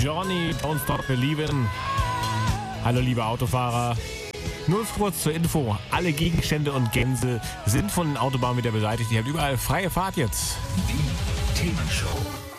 Johnny, Don't Stop Believin'. Hallo liebe Autofahrer. Nur kurz zur Info, alle Gegenstände und Gänse sind von den Autobahnen wieder beseitigt. Ihr habt überall freie Fahrt jetzt. Die Themenshow.